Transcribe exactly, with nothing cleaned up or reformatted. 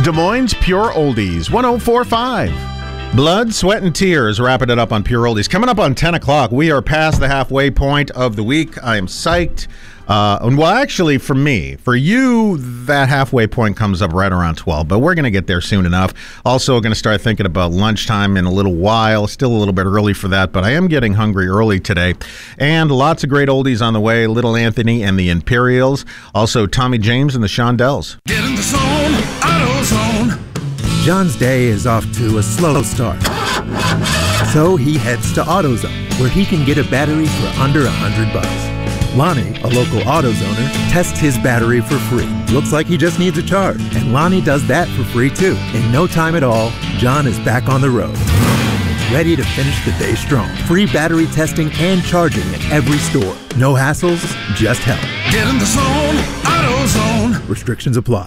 Des Moines Pure Oldies, one oh four point five. Blood, Sweat, and Tears, wrapping it up on Pure Oldies. Coming up on ten o'clock, we are past the halfway point of the week. I am psyched. Uh, and well, actually, for me, for you, that halfway point comes up right around twelve, but we're going to get there soon enough. Also, going to start thinking about lunchtime in a little while. Still a little bit early for that, but I am getting hungry early today. And lots of great oldies on the way. Little Anthony and the Imperials. Also, Tommy James and the Shondells. Get in the zone, AutoZone. John's day is off to a slow start. So he heads to AutoZone, where he can get a battery for under a hundred bucks. Lonnie, a local AutoZoner, tests his battery for free. Looks like he just needs a charge, and Lonnie does that for free too. In no time at all, John is back on the road, ready to finish the day strong. Free battery testing and charging at every store. No hassles, just help. Get in the zone, AutoZone. Restrictions apply.